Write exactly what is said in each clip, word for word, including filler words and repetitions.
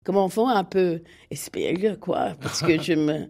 comme enfant un peu espiègle, quoi, parce que je me...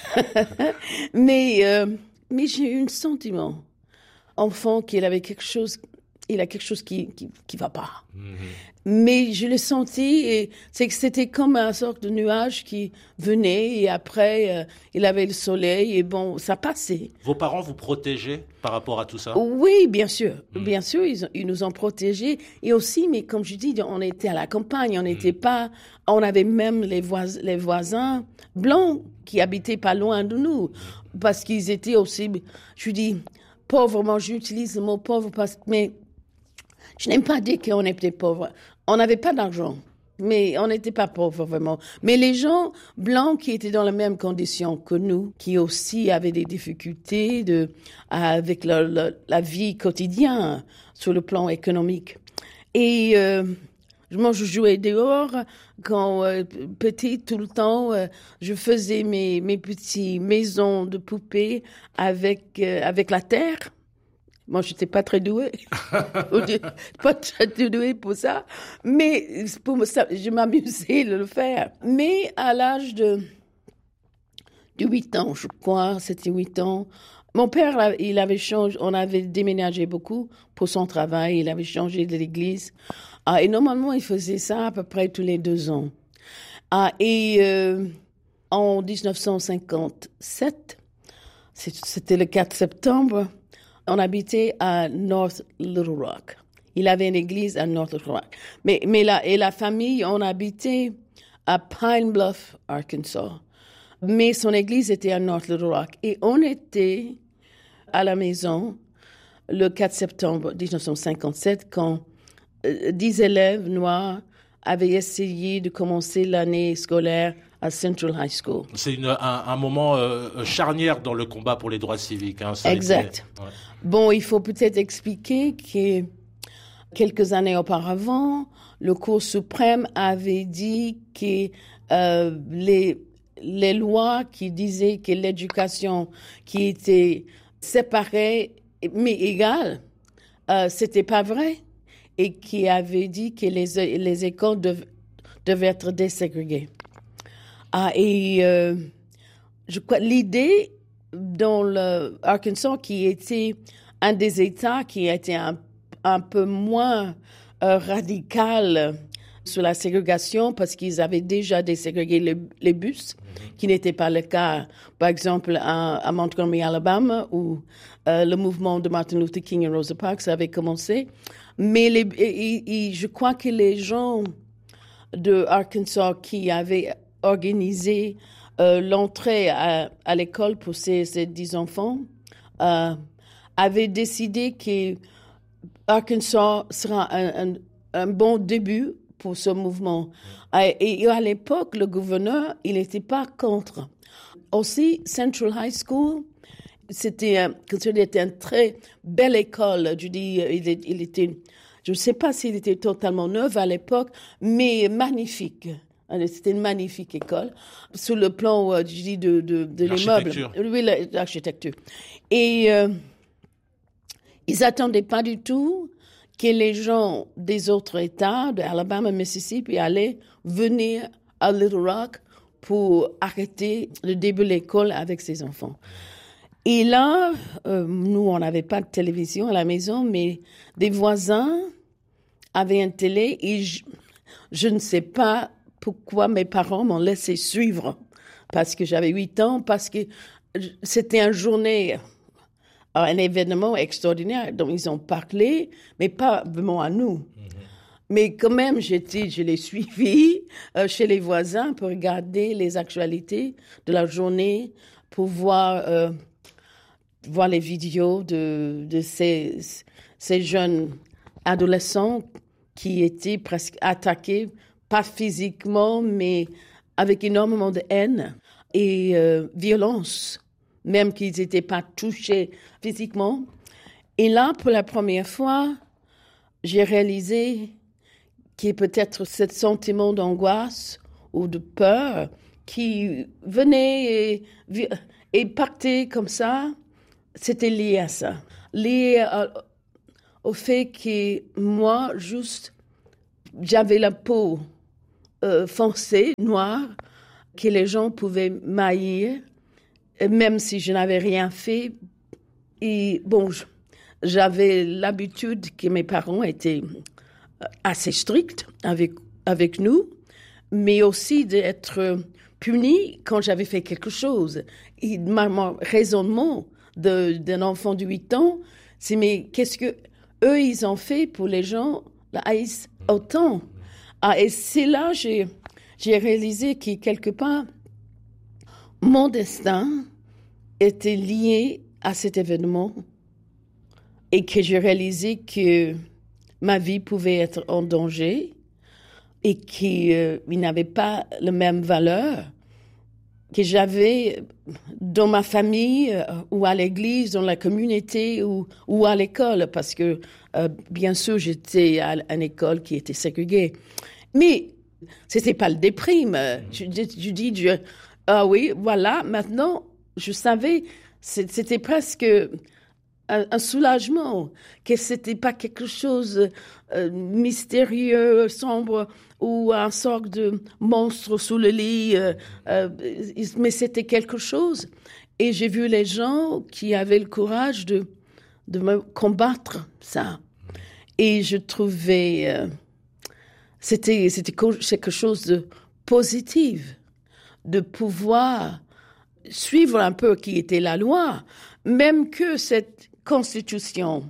mais, euh, mais j'ai eu un sentiment, enfant, qu'il avait quelque chose, il a quelque chose qui qui, qui va pas. Mm-hmm. Mais je l'ai senti, et c'est que c'était comme une sorte de nuage qui venait, et après, euh, il avait le soleil, et bon, ça passait. Vos parents vous protégeaient par rapport à tout ça? Oui, bien sûr. Mm. Bien sûr, ils, ils nous ont protégés. Et aussi, mais comme je dis, on était à la campagne, on n'était mm. pas... On avait même les, vois, les voisins blancs qui habitaient pas loin de nous, parce qu'ils étaient aussi... Je dis, pauvrement, j'utilise le mot pauvre, parce, mais je n'aime pas dire qu'on était pauvres. On n'avait pas d'argent, mais on n'était pas pauvres vraiment. Mais les gens blancs qui étaient dans les mêmes conditions que nous, qui aussi avaient des difficultés de, avec la, la, la vie quotidienne sur le plan économique. Et euh, moi, je jouais dehors quand euh, petit, tout le temps. Euh, je faisais mes, mes petites maisons de poupées avec, euh, avec la terre. Moi, je n'étais pas très douée. Pas très douée pour ça. Mais pour ça, je m'amusais de le faire. Mais à l'âge de, de huit ans, je crois, c'était huit ans, mon père, il avait changé, on avait déménagé beaucoup pour son travail, il avait changé de l'église. Ah, et normalement, il faisait ça à peu près tous les deux ans. Ah, et euh, en dix-neuf cent cinquante-sept, c'était le quatre septembre, on habitait à North Little Rock. Il avait une église à North Little Rock. Mais, mais la, et la famille, on habitait à Pine Bluff, Arkansas. Mais son église était à North Little Rock. Et on était à la maison le quatre septembre dix-neuf cent cinquante-sept quand euh, dix élèves noirs avaient essayé de commencer l'année scolaire à Central High School. C'est une, un, un moment euh, charnière dans le combat pour les droits civiques. Hein, ça exact. Été, ouais. Bon, il faut peut-être expliquer que quelques années auparavant, le Cour suprême avait dit que euh, les, les lois qui disaient que l'éducation qui était séparée mais égale, euh, c'était pas vrai, et qui avait dit que les, les écoles dev, devaient être déségrégées. Ah, et euh, je crois l'idée dans le Arkansas, qui était un des États qui était un, un peu moins euh, radical sur la ségrégation, parce qu'ils avaient déjà déségrégé les, les bus, mm-hmm. qui n'était pas le cas, par exemple, à, à Montgomery, Alabama, où euh, le mouvement de Martin Luther King et Rosa Parks avait commencé. Mais les, et, et, je crois que les gens de Arkansas qui avaient organisé euh, l'entrée à, à l'école pour ces, ces dix enfants euh, avaient décidé que Arkansas sera un, un, un bon début pour ce mouvement. Et, et à l'époque, le gouverneur, il n'était pas contre. Aussi, Central High School, c'était un, c'était une très belle école. Je dis, il, il était, je ne sais pas s'il était totalement neuf à l'époque, mais magnifique. C'était une magnifique école, sur le plan, je dis, de, de, de l'immeuble. Oui, l'architecture. Et euh, ils n'attendaient pas du tout que les gens des autres États, de Alabama, Mississippi, allaient venir à Little Rock pour arrêter le début de l'école avec ces enfants. Et là, euh, nous, on n'avait pas de télévision à la maison, mais des voisins avaient une télé, et je, je ne sais pas pourquoi mes parents m'ont laissé suivre, parce que j'avais huit ans, parce que c'était une journée, un événement extraordinaire dont ils ont parlé, mais pas vraiment à nous. Mm-hmm. Mais quand même, j'étais, je l'ai suivi euh, chez les voisins pour regarder les actualités de la journée, pour voir, euh, voir les vidéos de, de ces, ces jeunes adolescents qui étaient presque attaqués, pas physiquement, mais avec énormément de haine et euh, violence, même qu'ils n'étaient pas touchés physiquement. Et là, pour la première fois, j'ai réalisé que peut-être ce sentiment d'angoisse ou de peur qui venait et, et partait comme ça, c'était lié à ça. Lié à, au fait que moi, juste, j'avais la peau euh, foncé, noir, que les gens pouvaient m'haïr, même si je n'avais rien fait. Et bon, j'avais l'habitude que mes parents étaient assez stricts avec, avec nous, mais aussi d'être punis quand j'avais fait quelque chose. Et mon raisonnement de, d'un enfant de huit ans, c'est mais qu'est-ce que eux ils ont fait pour les gens la haïssent autant. Ah, et c'est là que j'ai, j'ai réalisé que quelque part, mon destin était lié à cet événement et que j'ai réalisé que ma vie pouvait être en danger et qu'il euh, n'avait pas la même valeur que j'avais dans ma famille euh, ou à l'église, dans la communauté ou, ou à l'école, parce que euh, bien sûr j'étais à une école qui était ségrégée. Mais c'était pas le déprime. Je, je, je dis, je, ah oui, voilà, maintenant je savais, c'était presque un, un soulagement, que c'était pas quelque chose euh, mystérieux, sombre, ou un sorte de monstre sous le lit, euh, euh, mais c'était quelque chose. Et j'ai vu les gens qui avaient le courage de, de me combattre ça. Et je trouvais, euh, c'était, c'était quelque chose de positif, de pouvoir suivre un peu qui était la loi, même que cette constitution,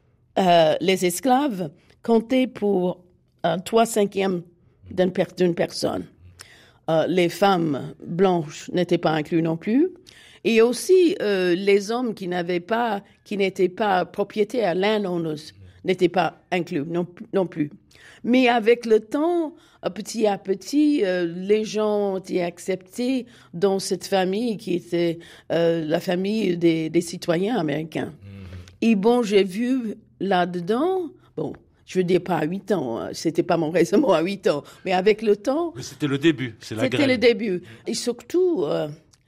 euh, les esclaves comptaient pour un trois cinquièmes d'une, per- d'une personne. Euh, les femmes blanches n'étaient pas incluses non plus. Et aussi, euh, les hommes qui n'avaient pas, qui n'étaient pas propriétaires, landowners, n'étaient pas inclus non, non plus. Mais avec le temps, petit à petit, euh, les gens ont été acceptés dans cette famille qui était euh, la famille des, des citoyens américains. Mmh. Et bon, j'ai vu là-dedans, bon, je veux dire pas à huit ans, hein, c'était pas mon raisonnement à huit ans, mais avec le temps... Mais c'était le début, c'est la C'était graine. le début. Et surtout, euh,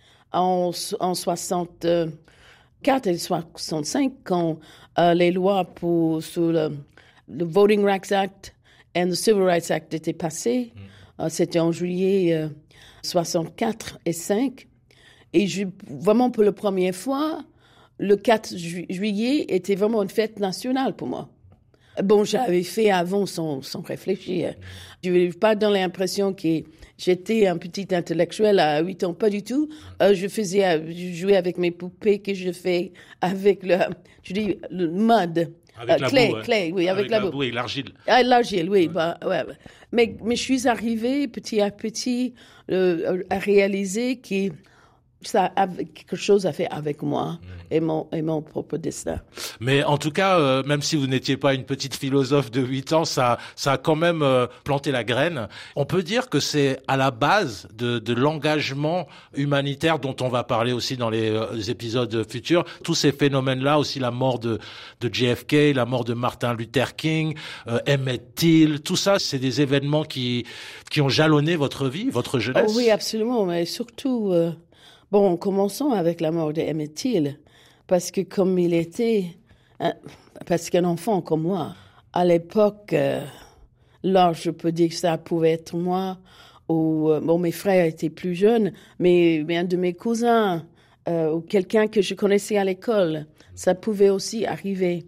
en, en soixante-quatre et soixante-cinq, quand euh, les lois pour, sur le, le Voting Rights Act et le Civil Rights Act étaient passées, mm. euh, c'était en juillet euh, soixante-quatre et cinq, et je, vraiment pour la première fois, le quatre ju- juillet était vraiment une fête nationale pour moi. Bon, j'avais fait avant sans, sans réfléchir. Je n'avais pas dans l'impression que j'étais un petit intellectuel à huit ans, pas du tout. Euh, je faisais, je jouais avec mes poupées que je fais avec le, je dis, le mud. Avec euh, la clay, boue, clay, oui, avec, avec la, la boue. boue et l'argile. Ah, l'argile, oui, ouais. Bah, ouais. Mais, mais je suis arrivée petit à petit euh, à réaliser que ça avait quelque chose à faire avec moi mmh. et mon et mon propre destin. Mais en tout cas, euh, même si vous n'étiez pas une petite philosophe de huit ans, ça ça a quand même euh, planté la graine. On peut dire que c'est à la base de de l'engagement humanitaire dont on va parler aussi dans les, euh, les épisodes futurs. Tous ces phénomènes-là, aussi la mort de de J F K, la mort de Martin Luther King, euh, Emmett Till, tout ça, c'est des événements qui qui ont jalonné votre vie, votre jeunesse. Oh oui, absolument, mais surtout euh... Bon, commençons avec la mort d'Emmett Till, parce que comme il était, hein, parce qu'un enfant comme moi, à l'époque, euh, là, je peux dire que ça pouvait être moi, ou euh, bon, mes frères étaient plus jeunes, mais, mais un de mes cousins, euh, ou quelqu'un que je connaissais à l'école, ça pouvait aussi arriver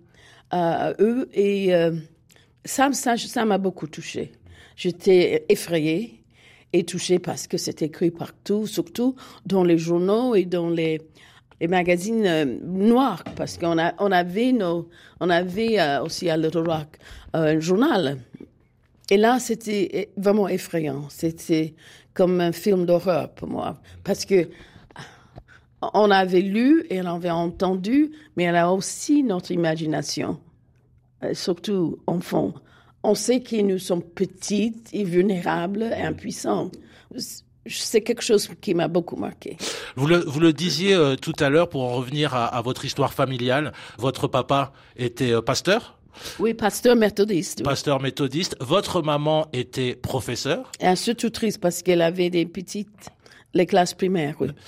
à eux, et euh, ça, ça, ça m'a beaucoup touchée. J'étais effrayée. Et touché parce que c'est écrit partout, surtout dans les journaux et dans les, les magazines euh, noirs, parce qu'on a, on avait, nos, on avait euh, aussi à Little Rock euh, un journal. Et là, c'était vraiment effrayant. C'était comme un film d'horreur pour moi, parce que on avait lu et on avait entendu, mais on a aussi notre imagination, euh, surtout enfant. On sait que nous sommes petites et vulnérables et impuissants. C'est quelque chose qui m'a beaucoup marqué. Vous le, vous le disiez euh, tout à l'heure, pour en revenir à, à votre histoire familiale, votre papa était euh, pasteur ? Oui, pasteur méthodiste. Oui. Pasteur méthodiste. Votre maman était professeure ? Institutrice parce qu'elle avait des petites, les classes primaires, oui.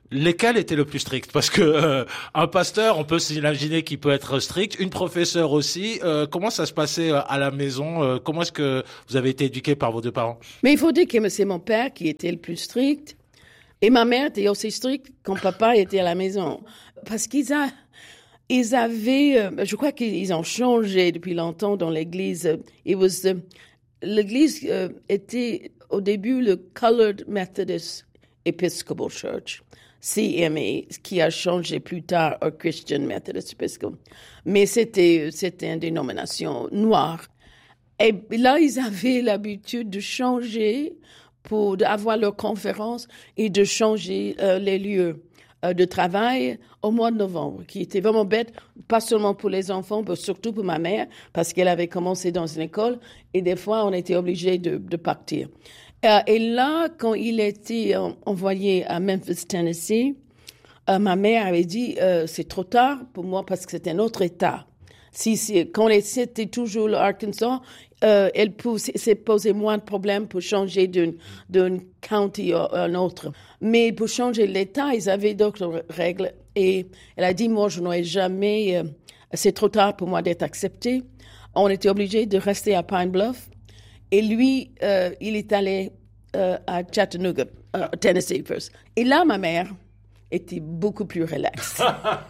Lesquels étaient le plus strict? Parce que euh, un pasteur, on peut s'imaginer qu'il peut être strict, une professeure aussi. Euh, comment ça se passait euh, à la maison? euh, Comment est-ce que vous avez été éduqués par vos deux parents? Mais il faut dire que c'est mon père qui était le plus strict. Et ma mère était aussi stricte quand papa était à la maison. Parce qu'ils a, ils avaient, euh, je crois qu'ils ont changé depuis longtemps dans l'église. It was, uh, l'église euh, était au début le Colored Methodist Episcopal Church, C M A, qui a changé plus tard au Christian Methodist Episcopal. Mais c'était, c'était une dénomination noire. Et là, ils avaient l'habitude de changer pour avoir leurs conférences et de changer euh, les lieux euh, de travail au mois de novembre, qui était vraiment bête, pas seulement pour les enfants, mais surtout pour ma mère, parce qu'elle avait commencé dans une école et des fois, on était obligés de, de partir. Euh, et là, quand il était euh, envoyé à Memphis, Tennessee, euh, ma mère avait dit euh, c'est trop tard pour moi parce que c'était un autre État. Si, si, quand c'était toujours l'Arkansas, euh, elle s'est posé moins de problèmes pour changer d'une, d'une county à un autre. Mais pour changer l'État, ils avaient d'autres règles. Et elle a dit, moi, je n'aurais jamais, euh, c'est trop tard pour moi d'être acceptée. On était obligés de rester à Pine Bluff. Et lui, euh, il est allé euh, à Chattanooga, euh, Tennessee first. Et là, ma mère était beaucoup plus relaxe.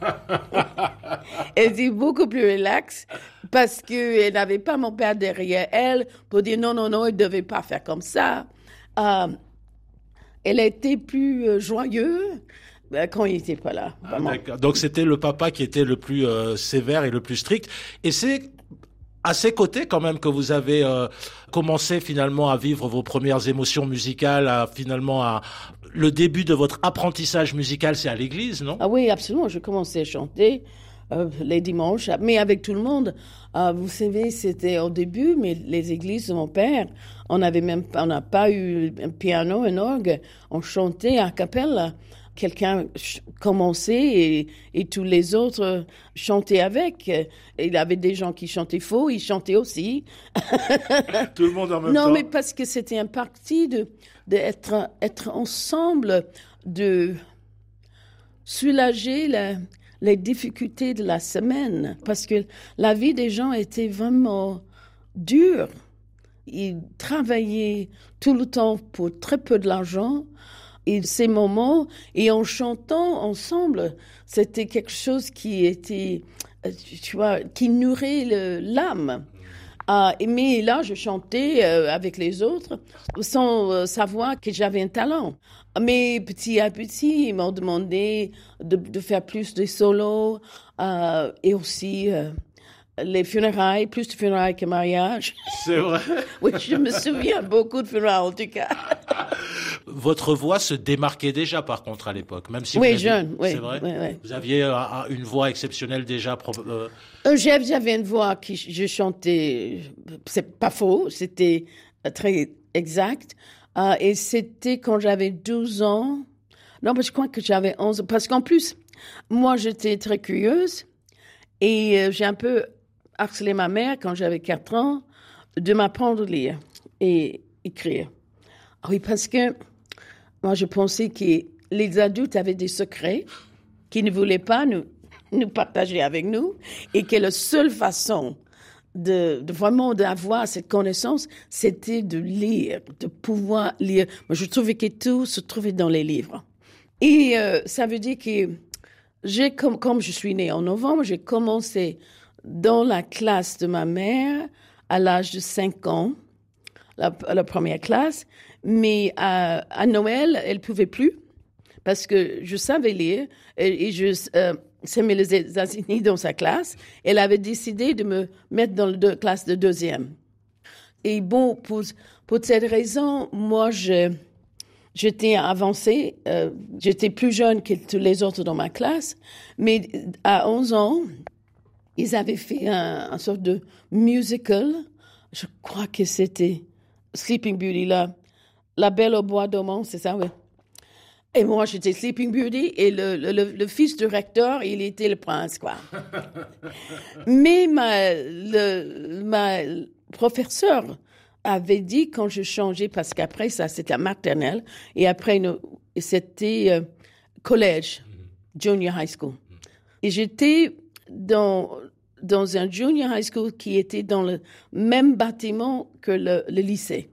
Elle était beaucoup plus relaxe parce qu'elle n'avait pas mon père derrière elle pour dire non, non, non, il ne devait pas faire comme ça. Euh, elle était plus euh, joyeuse quand il n'était pas là. Ah, d'accord. Donc c'était le papa qui était le plus euh, sévère et le plus strict. Et c'est à ses côtés quand même que vous avez euh, commencé finalement à vivre vos premières émotions musicales, à finalement à le début de votre apprentissage musical, c'est à l'église, non? Ah oui, absolument. Je commençais à chanter euh, les dimanches, mais avec tout le monde. Euh, vous savez, c'était au début, mais les églises de mon père, on avait même, on n'a pas eu un piano, un orgue. On chantait a cappella. Quelqu'un ch- commençait et, et tous les autres chantaient avec. Il y avait des gens qui chantaient faux, ils chantaient aussi. Tout le monde en même non, temps. Non, mais parce que c'était un parti de d'être être ensemble, de soulager la, les difficultés de la semaine. Parce que la vie des gens était vraiment dure. Ils travaillaient tout le temps pour très peu de l'argent. Et ces moments, et en chantant ensemble, c'était quelque chose qui était, tu vois, qui nourrit le, l'âme. Euh, mais là, je chantais euh, avec les autres sans euh, savoir que j'avais un talent. Mais petit à petit, ils m'ont demandé de, de faire plus de solos euh, et aussi euh, les funérailles, plus de funérailles que mariage. C'est vrai. Oui, je me souviens beaucoup de funérailles en tout cas. Votre voix se démarquait déjà, par contre, à l'époque, même si oui, vous aviez, jeune, oui, c'est vrai. Oui, oui. Vous aviez euh, une voix exceptionnelle déjà. Euh... Euh, j'avais une voix qui je chantais, c'est pas faux, c'était très exact. Euh, et c'était quand j'avais douze ans. Non, mais je crois que j'avais onze ans. Parce qu'en plus, moi, j'étais très curieuse et euh, j'ai un peu harcelé ma mère quand j'avais quatre ans de m'apprendre à lire et écrire. Oui, parce que moi, je pensais que les adultes avaient des secrets qu'ils ne voulaient pas nous, nous partager avec nous et que la seule façon de, de vraiment d'avoir cette connaissance, c'était de lire, de pouvoir lire. Moi, je trouvais que tout se trouvait dans les livres. Et euh, ça veut dire que j'ai, comme, comme je suis née en novembre, j'ai commencé dans la classe de ma mère à l'âge de cinq ans, la, la première classe. Mais à, à Noël, elle pouvait plus parce que je savais lire et, et je euh, semais les États-Unis dans sa classe. Elle avait décidé de me mettre dans la classe de deuxième. Et bon, pour, pour cette raison, moi, je, j'étais avancée. Euh, j'étais plus jeune que tous les autres dans ma classe. Mais à onze ans, ils avaient fait un, un sorte de musical. Je crois que c'était Sleeping Beauty, là. La Belle au bois dormant, c'est ça, oui. Et moi, j'étais Sleeping Beauty et le, le, le fils du recteur, il était le prince, quoi. Mais ma, le, ma professeur avait dit quand je changeais, parce qu'après ça, c'était la maternelle, et après, nous, c'était euh, collège, junior high school. Et j'étais dans, dans un junior high school qui était dans le même bâtiment que le, le lycée.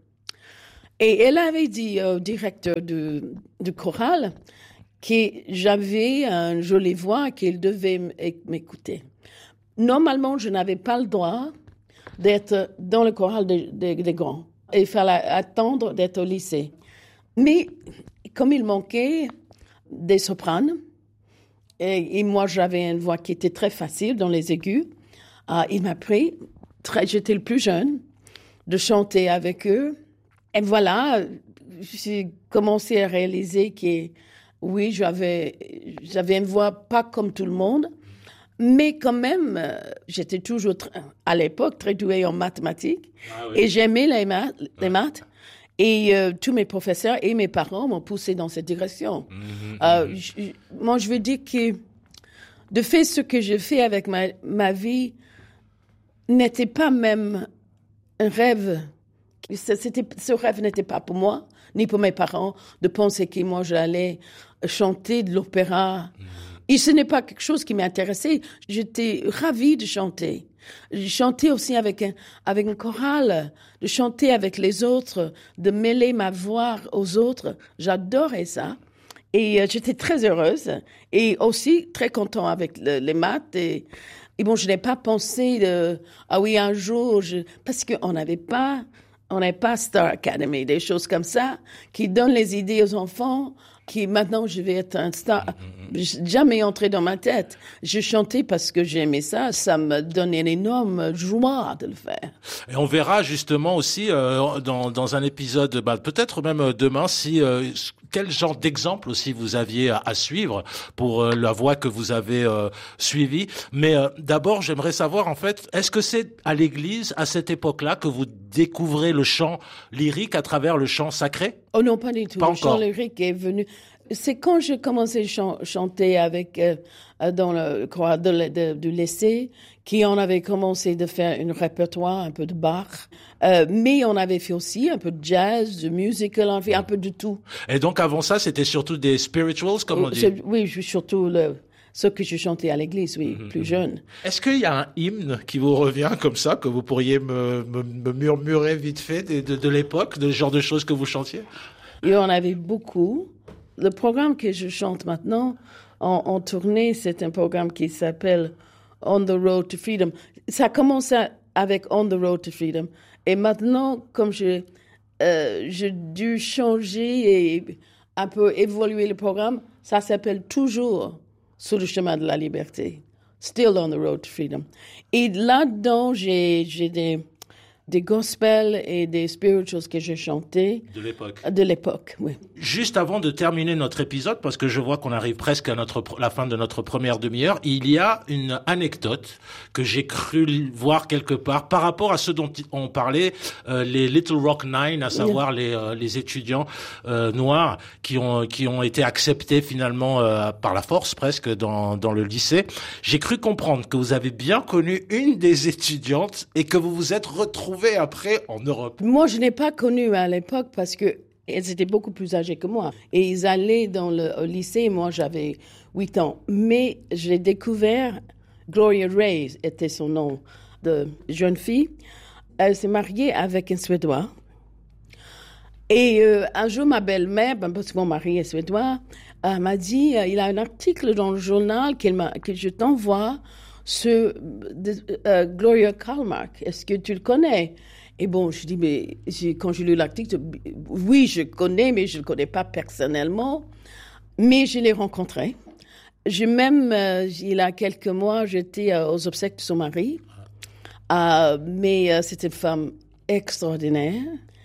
Et elle avait dit au directeur du, du chorale que j'avais une jolie voix, qu'il devait m'écouter. Normalement, je n'avais pas le droit d'être dans le chorale des, des, des grands. Il fallait attendre d'être au lycée. Mais comme il manquait des sopranes, et, et moi j'avais une voix qui était très facile dans les aigus, euh, il m'a pris, très, j'étais le plus jeune, de chanter avec eux. Et voilà, j'ai commencé à réaliser que oui, j'avais, j'avais une voix pas comme tout le monde, mais quand même, euh, j'étais toujours, tr- à l'époque, très douée en mathématiques. Ah oui. Et j'aimais les maths. Les maths et euh, tous mes professeurs et mes parents m'ont poussé dans cette direction. Mmh, euh, mmh. Je, moi, je veux dire que de faire ce que j'ai fait avec ma, ma vie n'était pas même un rêve. C'était, ce rêve n'était pas pour moi, ni pour mes parents, de penser que moi, j'allais chanter de l'opéra. Mmh. Et ce n'est pas quelque chose qui m'intéressait. J'étais ravie de chanter. Je chantais aussi avec un, avec un choral, de chanter avec les autres, de mêler ma voix aux autres. J'adorais ça. Et euh, j'étais très heureuse. Et aussi très contente avec le, les maths. Et, et bon, je n'ai pas pensé de, ah oui, un jour, je, parce qu'on n'avait pas, on n'avait pas Star Academy, des choses comme ça, qui donnent les idées aux enfants, qui maintenant je vais être un star. Jamais entré dans ma tête. Je chantais parce que j'aimais ça. Ça me donnait une énorme joie de le faire. Et on verra justement aussi euh, dans, dans un épisode, bah, peut-être même demain, si euh, quel genre d'exemple aussi vous aviez à, à suivre pour euh, la voie que vous avez euh, suivie. Mais euh, d'abord, j'aimerais savoir en fait, est-ce que c'est à l'église, à cette époque-là, que vous découvrez le chant lyrique à travers le chant sacré? Oh non, pas du tout. Pas le encore. Chant lyrique est venu. C'est quand j'ai commencé à chan- chanter avec euh, dans le chorale de, de, du lycée qu'on avait commencé de faire un répertoire un peu de Bach, euh, mais on avait fait aussi un peu de jazz, de musical, on fait un peu de tout. Et donc avant ça, c'était surtout des spirituals, comme on dit. C'est, oui, surtout le, ce que je chantais à l'église, oui, mm-hmm. plus jeune. Est-ce qu'il y a un hymne qui vous revient comme ça, que vous pourriez me, me, me murmurer vite fait de, de, de l'époque, de ce genre de choses que vous chantiez? Et on avait beaucoup. Le programme que je chante maintenant en, en tournée, c'est un programme qui s'appelle On the Road to Freedom. Ça commence avec On the Road to Freedom. Et maintenant, comme je, euh, j'ai dû changer et un peu évoluer le programme, ça s'appelle toujours Sur le chemin de la liberté. Still on the Road to Freedom. Et là-dedans, j'ai, j'ai des... des gospels et des spirituals que j'ai chantés. De l'époque. De l'époque, oui. Juste avant de terminer notre épisode, parce que je vois qu'on arrive presque à notre, la fin de notre première demi-heure, il y a une anecdote que j'ai cru voir quelque part par rapport à ce dont on parlait, euh, les Little Rock Nine, à savoir yeah. les, euh, les étudiants euh, noirs qui ont, qui ont été acceptés finalement euh, par la force presque dans, dans le lycée. J'ai cru comprendre que vous avez bien connu une des étudiantes et que vous vous êtes retrouvés après en Europe. Moi, je n'ai pas connu à l'époque parce que elles étaient beaucoup plus âgées que moi. Et ils allaient dans le au lycée, moi j'avais huit ans. Mais j'ai découvert, Gloria Ray était son nom de jeune fille. Elle s'est mariée avec un Suédois. Et euh, un jour, ma belle-mère, parce que mon mari est suédois, euh, m'a dit, euh, il a un article dans le journal qu'elle m'a, que je t'envoie sur euh, Gloria Kalmark. Est-ce que tu le connais? Et bon, je dis, mais j'ai, quand j'ai lu l'article, oui, je connais, mais je ne le connais pas personnellement. Mais je l'ai rencontré. J'ai même, euh, il y a quelques mois, j'étais euh, aux obsèques de son mari. Euh, mais euh, c'était une femme extraordinaire.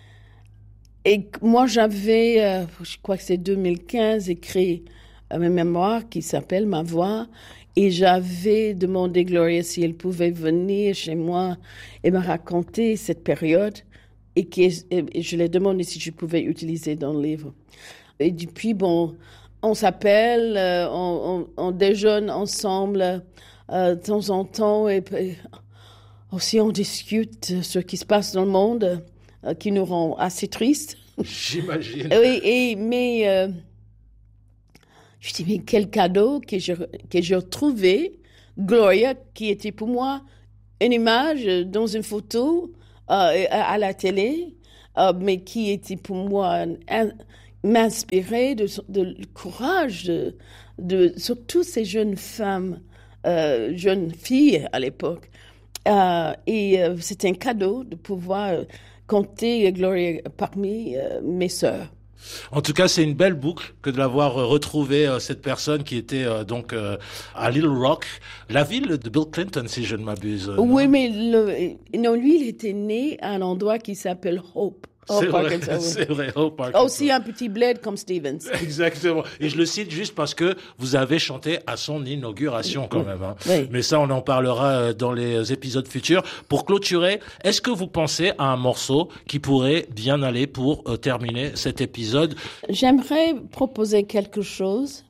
Et moi, j'avais, euh, je crois que c'est deux mille quinze, écrit euh, mes mémoires qui s'appelle Ma Voix. Et j'avais demandé Gloria si elle pouvait venir chez moi et me raconter cette période. Et, que, et je lui ai demandé si je pouvais utiliser dans le livre. Et depuis, bon, on s'appelle, euh, on, on, on déjeune ensemble euh, de temps en temps. Et, et aussi, on discute ce qui se passe dans le monde, euh, qui nous rend assez tristes. J'imagine. Oui, et, mais... Euh, Je dis, mais quel cadeau que je, que j'ai retrouvé. Gloria, qui était pour moi une image dans une photo euh, à, à la télé, euh, mais qui était pour moi un, m'inspirer de, de le courage de, de surtout ces jeunes femmes, euh, jeunes filles à l'époque. Euh, et euh, c'est un cadeau de pouvoir euh, compter Gloria parmi euh, mes sœurs. En tout cas, c'est une belle boucle que de l'avoir retrouvé, euh, cette personne qui était euh, donc euh, à Little Rock, la ville de Bill Clinton, si je ne m'abuse. Euh, oui, mais le, non, lui, il était né à un endroit qui s'appelle Hope. C'est vrai, c'est vrai, Hope Arkansas. Aussi un petit bled comme Stevens. Exactement. Et je le cite juste parce que vous avez chanté à son inauguration quand même. Hein. Oui. Mais ça, on en parlera dans les épisodes futurs. Pour clôturer, est-ce que vous pensez à un morceau qui pourrait bien aller pour euh, terminer cet épisode? J'aimerais proposer quelque chose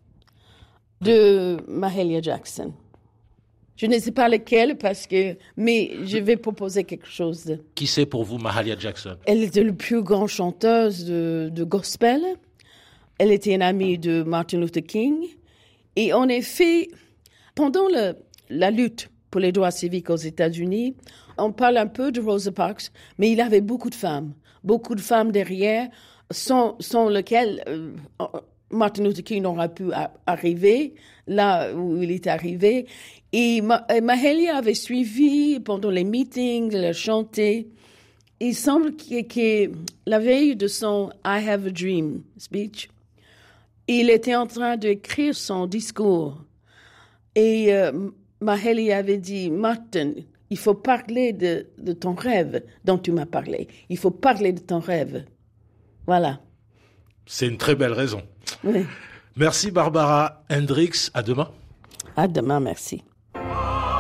de Mahalia Jackson. Je ne sais pas lequel, parce que, mais je vais proposer quelque chose. De... Qui c'est pour vous, Mahalia Jackson? Elle était la plus grande chanteuse de, de gospel. Elle était une amie de Martin Luther King. Et en effet, pendant le, la lutte pour les droits civiques aux États-Unis, on parle un peu de Rosa Parks, mais il y avait beaucoup de femmes. Beaucoup de femmes derrière, sans, sans lesquelles euh, Martin Luther King n'aurait pu a- arriver là où il est arrivé. Et Mahalia avait suivi pendant les meetings, elle a chanté. Il semble que, que la veille de son I Have a Dream speech, il était en train d'écrire son discours. Et euh, Mahalia avait dit, Martin, il faut parler de, de ton rêve dont tu m'as parlé. Il faut parler de ton rêve. Voilà. C'est une très belle raison. Oui. Merci Barbara Hendricks. À demain. À demain, merci.